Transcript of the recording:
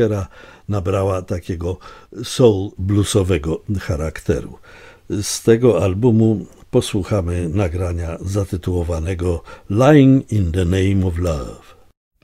nabrała takiego soul bluesowego charakteru. Z tego albumu posłuchamy nagrania zatytułowanego Lying in the Name of Love.